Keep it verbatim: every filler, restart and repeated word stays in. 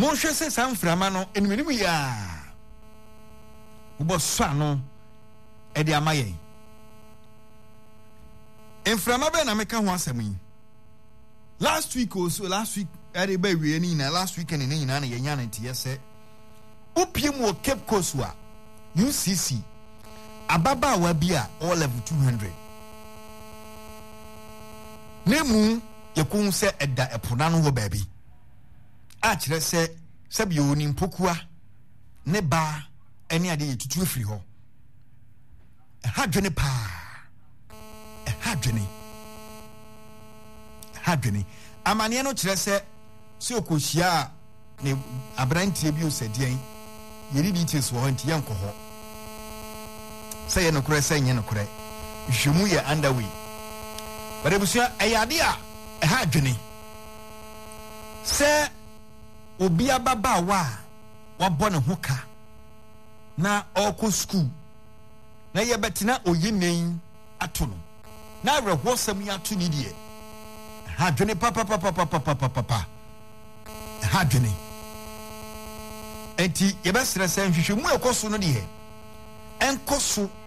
monhwe se san frama no enumenimu ya ubo so ano e de amaye enframa be na meka ho asem yi last week also last week I dey be we ni na last week ni na na yenya na ntie se opiem wo Cape Coast wa U C C ababa wa bi a all level two hundred nemu yekun se eda epona no ho baabi a kire se sabi oni mpokua ne ba ene ade yetutu afiri ho ha dwene pa ha dwene ha dwene amane no kire se se okohia ne abrantie bi osadian yeri details wo nti yanko ho se ye no kure se nye no kure hwemu ye underway bare busia ayade a ha dwene se obi ababa wa wabɔ ne ho ka na ɔkɔ school na ye betina oyinen ato no na awreho sam ya to ni die ha dwene papa papa papa papa papa ha dwene enti ye besere se nhwehwemu ekoso no die enkoso